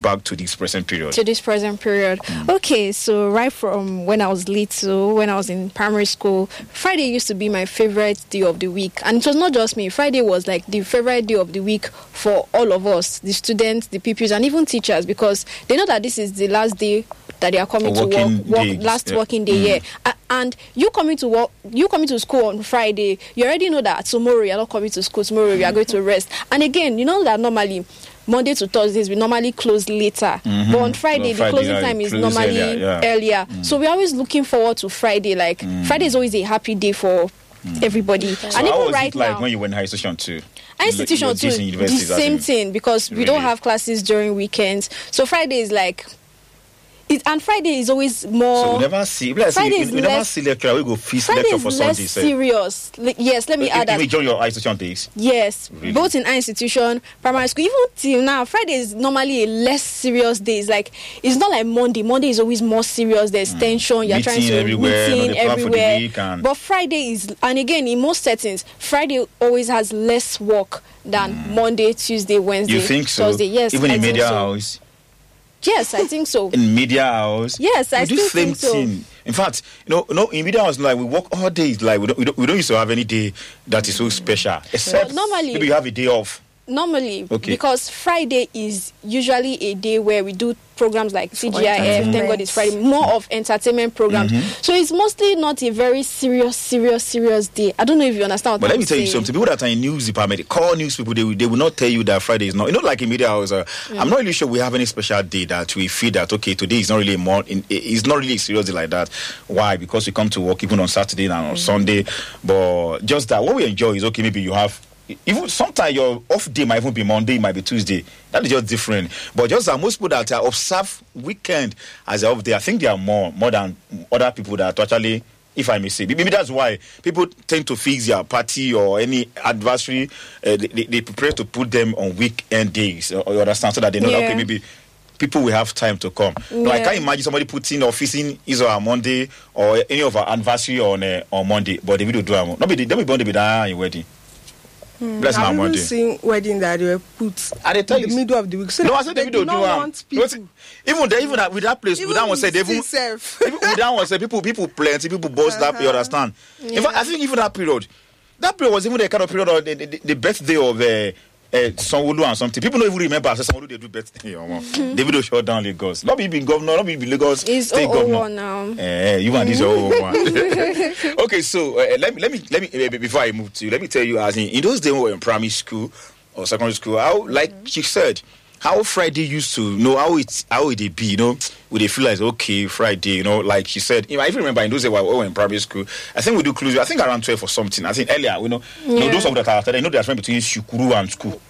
back to this present period. Okay, so right from when I was little, when I was in primary school, Friday used to be my favorite day of the week. And it was not just me. Friday was like the favorite day of the week for all of us, the students, the pupils, and even teachers, because they know that this is the last day that they are coming to work, working day, and you coming to school on Friday, you already know that tomorrow you're not coming to school, tomorrow you are going to rest. And again, you know that normally Monday to Thursdays we normally close later, but on Friday the closing time is normally earlier. So we're always looking forward to Friday. Like Friday is always a happy day for everybody. So and even right like now, when you went high institution too? Institution too, the same thing, because we don't have classes during weekends. So Friday is like and Friday is always more. So we never see. We never see lecturer. We go feast lecture for Sunday. Friday is less serious. Yes, let me add that. You enjoy your institution days. Yes, really? Both in institution, primary school, even till now. Friday is normally a less serious day. It's like it's not like Monday. Monday is always more serious. There's tension. You're trying to meeting everywhere. But Friday is, and again, in most settings, Friday always has less work than Monday, Tuesday, Wednesday. You think so? Thursday. Yes, even in media house. Yes, I think so. In media house, yes, I still think so. Thing. In fact, in media house, like we work all day. Like we don't used to have any day that is so special, except normally maybe you have a day off. Normally, because Friday is usually a day where we do programs like CGIF, Thank God It's Friday, more of entertainment programs. So it's mostly not a very serious day. I don't know if you understand what I'm saying. But let me tell you something. People that are in news department, call news people, they will not tell you that Friday is not. Like in media house, I'm not really sure we have any special day that we feel that, okay, today is not really it's not really a serious day like that. Why? Because we come to work even on Saturday and on Sunday. But just that, what we enjoy is, okay, maybe you have, even sometimes your off day might even be Monday, it might be Tuesday. That is just different. But just that most people that observe weekend as their off day, I think they are more than other people that actually, if I may say, maybe that's why people tend to fix their party or any adversary. They prepare to put them on weekend days. Or you understand, so that they know that, okay, maybe people will have time to come. No, I can't imagine somebody putting or fixing his or her Monday or any of our anniversary on Monday, but they will do it. Nobody, they will be there in wedding. I've even seen weddings that they were put in the middle of the week. So no, I said they don't want people. Even with that place, with that one said, with that one said, people plenty, people boast that, you understand? Yeah. In fact, I think even that period was even the kind of period of the birthday of Sanwo-Olu and something. People don't even remember. Sanwo-Olu, they do birthday. David will shut down Lagos. Not be governor, not be Lagos state governor. Now. You and this 001. Okay, so let me before I move to you, let me tell you, as in those days when we were in primary school or secondary school, how, like she said, how Friday used to, how it be, would they feel like, okay, Friday, like she said, I even remember in those days when we were in primary school, I think we do close, I think around 12 or something. I think earlier, those of that are after, there's a difference between Shukuru and school.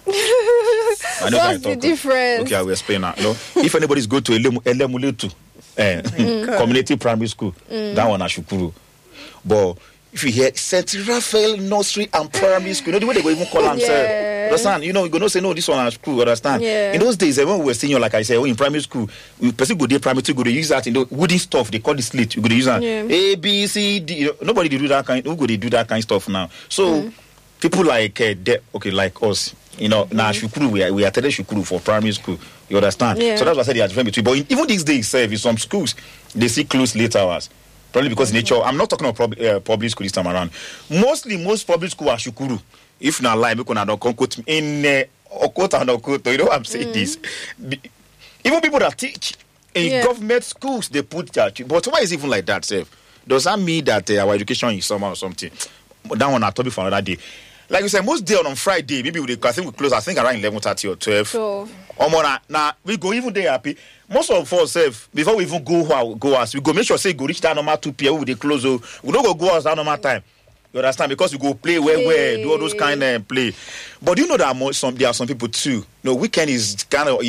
What's the difference? Okay, I will explain now. If anybody's go to Elemuletu, community primary school, that one is Shukuru. But if you hear St. Raphael Nursery and Primary School, the way they go even call themselves, understand? You're going to say, no, this one is school, understand? Yeah. In those days, when we were senior, like I said, in primary school, person go there, primary school, go to use that, wooden stuff, they call it slate, you go to use that. Yeah. A, B, C, D, nobody do that kind, who go to do that kind of stuff now? So, people like, like us, now Shukuru, we attended Shukuru for primary school, you understand? Yeah. So that's what I said, they are different between, but even these days, in some schools, they see close late hours. Probably because nature. I'm not talking about public school this time around. Most public school are Shukuru. If not lie, because I don't quote in quote and quote. You know what I'm saying? This. Even people that teach in government schools, they put church. But why is it even like that, Seth? Does that mean that our education is somehow or something? That one I'll talk about for another day. Like you said, most day on Friday, maybe I think we close. I think around 11:30 or 12. Sure. Now we go even there happy. Most of us, before we even go out, we go make sure say go reach that normal 2 p.m. we close. We don't go out that normal time. You understand? Because we go play where do all those kind of play. But you know that there are some people too. Weekend is kind of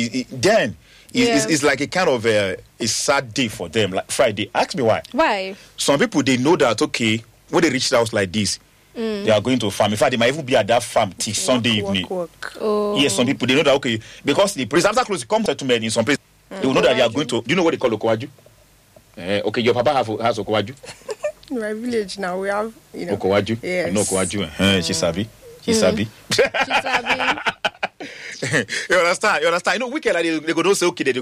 it's like a kind of a sad day for them, like Friday. Ask me why. Why? Some people they know that when they reach the house like this. They are going to farm. In fact, they might even be at that farm till Sunday evening. Oh. Yes, some people they know that because the place after close come settlement in some place, they will know that they are going to. Do you know what they call Okowaju? Okay, your papa has Okowaju. In my village now we have Okowaju. Yes. You know Okowaju. She sabi. You understand? Weekend they go to say okay, they